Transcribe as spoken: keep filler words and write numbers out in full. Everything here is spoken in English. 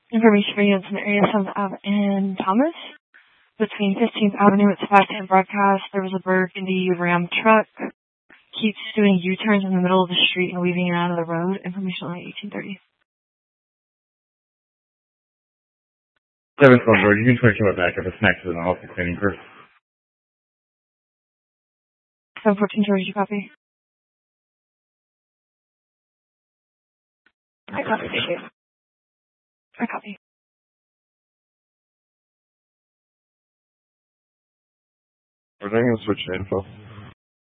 Information for units in the area, seventh Avenue and Thomas. Between fifteenth Avenue at five ten broadcast, there was a burgundy Ram truck. Keeps doing U-turns in the middle of the street and weaving it out of the road. Information on eighteen thirty. seven twelve, George. You can switch it back if it's next to the office cleaning crew. seven fourteen, George, you copy? I copy, thank you. I copy. We're going to switch to info.